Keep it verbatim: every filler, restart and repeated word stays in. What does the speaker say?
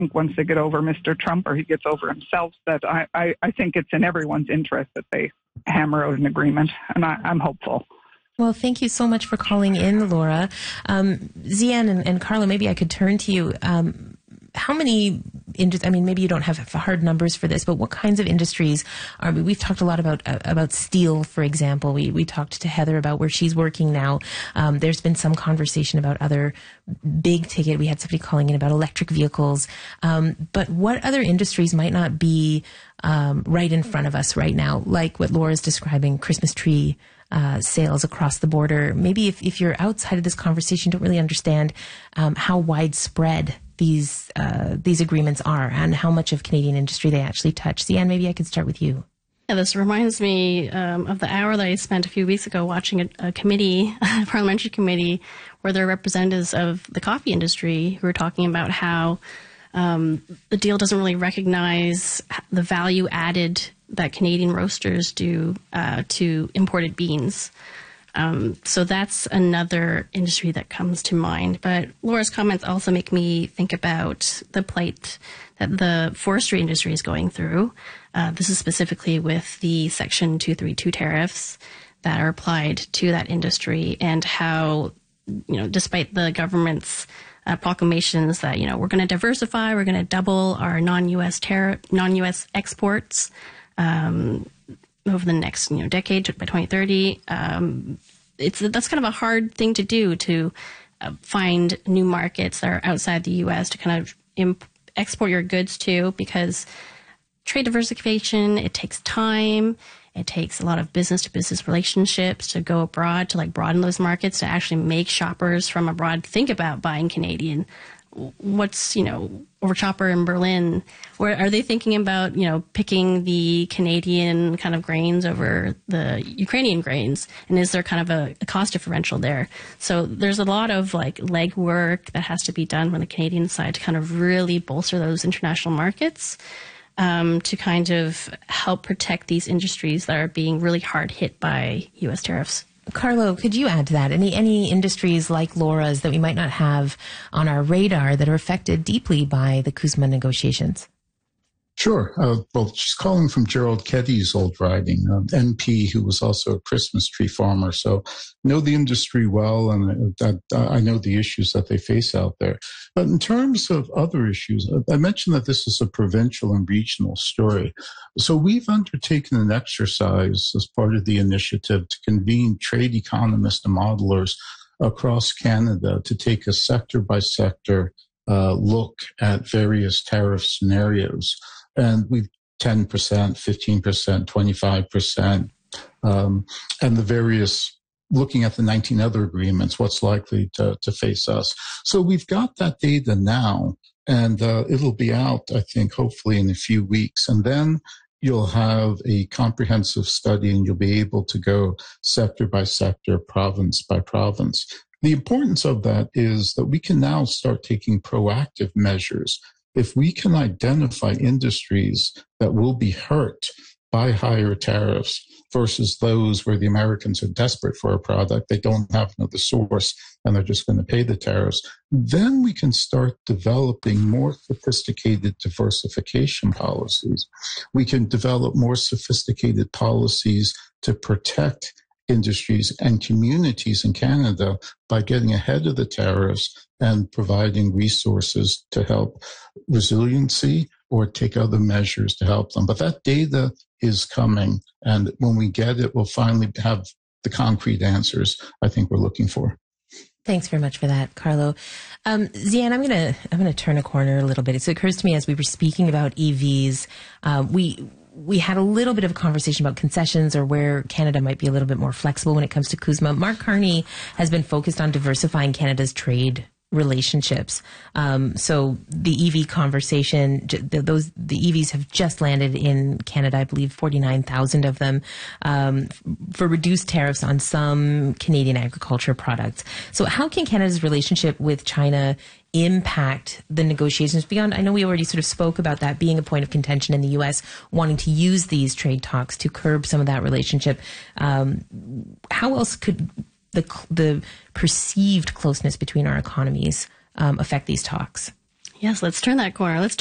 think once they get over Mister Trump or he gets over himself, that I, I, I think it's in everyone's interest that they hammer out an agreement, and I, I'm hopeful. Well, thank you so much for calling in, Laura. Um, Zian and, and Carlo, maybe I could turn to you. Um, how many, I mean, maybe you don't have hard numbers for this, but what kinds of industries are, we've talked a lot about, uh, about steel, for example. We, we talked to Heather about where she's working now. Um, there's been some conversation about other big ticket. We had somebody calling in about electric vehicles. Um, but what other industries might not be, um, right in front of us right now, like what Laura's describing, Christmas tree Uh, sales across the border? Maybe if, if you're outside of this conversation, don't really understand um, how widespread these uh, these agreements are and how much of Canadian industry they actually touch. Zian, maybe I could start with you. Yeah, this reminds me um, of the hour that I spent a few weeks ago watching a, a committee, a parliamentary committee, where there are representatives of the coffee industry who are talking about how um, the deal doesn't really recognize the value added that Canadian roasters do uh, to imported beans. Um, so that's another industry that comes to mind. But Laura's comments also make me think about the plight that the forestry industry is going through. Uh, this is specifically with the Section two thirty-two tariffs that are applied to that industry, and how, you know, despite the government's uh, proclamations that, you know, we're going to diversify, we're going to double our non-U S tariff, non-U S exports, Um, over the next, you know, decade by twenty thirty, um, it's that's kind of a hard thing to do, to uh, find new markets that are outside the U S to kind of imp- export your goods to, because trade diversification, it takes time, it takes a lot of business to business relationships to go abroad, to like broaden those markets, to actually make shoppers from abroad think about buying Canadian. What's, you know, over Chopper in Berlin, where are they thinking about, you know, picking the Canadian kind of grains over the Ukrainian grains? And is there kind of a, a cost differential there? So there's a lot of like legwork that has to be done on the Canadian side to kind of really bolster those international markets, um, to kind of help protect these industries that are being really hard hit by U S tariffs. Carlo, could you add to that? Any any industries like Laura's that we might not have on our radar that are affected deeply by the CUSMA negotiations? Sure. Uh, well, she's calling from Gerald Keddy's old riding, uh, M P, who was also a Christmas tree farmer. So know the industry well, and uh, I know the issues that they face out there. But in terms of other issues, I mentioned that this is a provincial and regional story. So we've undertaken an exercise as part of the initiative to convene trade economists and modelers across Canada to take a sector-by-sector uh, look at various tariff scenarios. And we've ten percent, fifteen percent, twenty-five percent, um, and the various, looking at the nineteen other agreements, what's likely to, to face us. So we've got that data now, and uh, it'll be out, I think, hopefully in a few weeks. And then you'll have a comprehensive study, and you'll be able to go sector by sector, province by province. The importance of that is that we can now start taking proactive measures. If we can identify industries that will be hurt by higher tariffs versus those where the Americans are desperate for a product, they don't have another source, and they're just going to pay the tariffs, then we can start developing more sophisticated diversification policies. We can develop more sophisticated policies to protect industries and communities in Canada by getting ahead of the tariffs and providing resources to help resiliency or take other measures to help them. But that data is coming, and when we get it, we'll finally have the concrete answers I think we're looking for. Thanks very much for that, Carlo. Um, Zian, I'm gonna I'm gonna turn a corner a little bit. It occurs to me as we were speaking about E Vs, uh, we we had a little bit of a conversation about concessions or where Canada might be a little bit more flexible when it comes to CUSMA. Mark Carney has been focused on diversifying Canada's trade relationships. Um, so the E V conversation, those the E Vs have just landed in Canada, I believe forty-nine thousand of them, um, for reduced tariffs on some Canadian agriculture products. So how can Canada's relationship with China impact the negotiations beyond? I know we already sort of spoke about that being a point of contention in the U S, wanting to use these trade talks to curb some of that relationship. Um, how else could the the perceived closeness between our economies um, affect these talks? Yes, let's turn that corner. Let's